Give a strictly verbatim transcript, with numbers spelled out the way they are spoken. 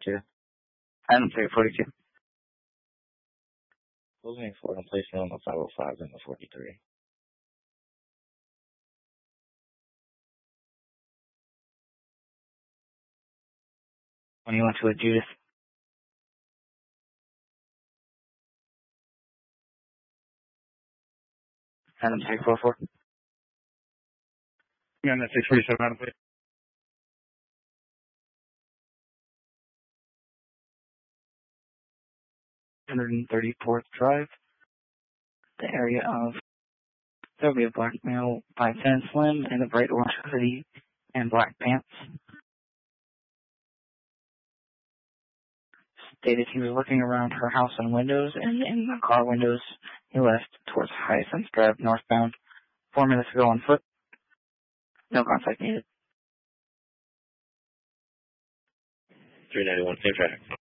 two. Item three forty-two. Closing for and placing on the five oh five and the forty-three. twenty-one to a Judith. Item six forty-four. Yeah, and that's six forty-seven, item please. one thirty-fourth Drive. The area of there will be a black male by Thin Slim in a bright orange hoodie and black pants. Stated he was looking around her house and windows, and in the car windows he left towards Hyacinth Drive northbound four minutes ago on foot. No contact needed. three ninety-one, same traffic.